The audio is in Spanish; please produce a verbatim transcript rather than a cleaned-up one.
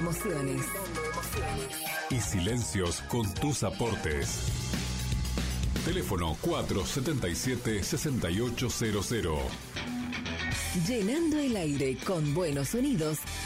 emociones. Y silencios con tus aportes. Teléfono cuatro siete siete, seis ocho cero cero. Llenando el aire con buenos sonidos